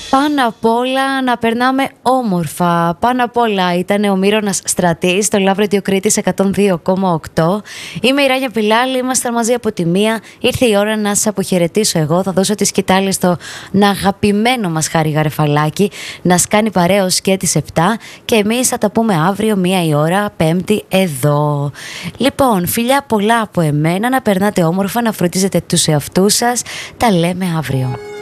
Πάνω απ' όλα να περνάμε όμορφα. Πάνω απ' όλα ήταν ο Μύρονας Στρατής, το Love Radio Κρήτης 102,8. Είμαι η Ράνια Πιλάλη, ήμασταν μαζί από τη μία. Ήρθε η ώρα να σας αποχαιρετήσω εγώ. Θα δώσω τη σκητάλη στο αγαπημένο μας Χάρη Γαρεφαλάκη να σκάνει παρέως και τις 7. Και εμείς θα τα πούμε αύριο 1 η ώρα, Πέμπτη, εδώ. Λοιπόν, φιλιά πολλά από εμένα, να περνάτε όμορφα, να φροντίζετε τους εαυτούς σας. Τα λέμε αύριο.